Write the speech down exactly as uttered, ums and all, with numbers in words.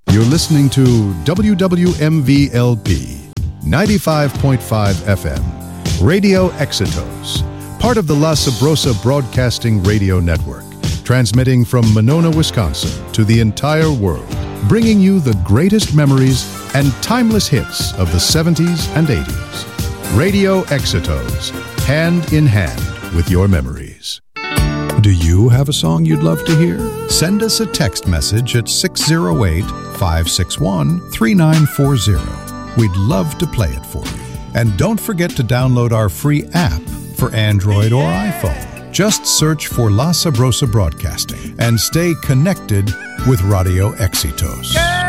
You're listening to W W M V L P ninety-five point five F M, Radio Exitos, part of the La Sabrosa Broadcasting Radio Network, transmitting from Monona, Wisconsin to the entire world, bringing you the greatest memories and timeless hits of the seventies and eighties. Radio Exitos, hand in hand with your memories. Do you have a song you'd love to hear? Send us a text message at six oh eight, five six one, three nine four zero. We'd love to play it for you. And don't forget to download our free app for Android or iPhone. Just search for La Sabrosa Broadcasting and stay connected with Radio Exitos.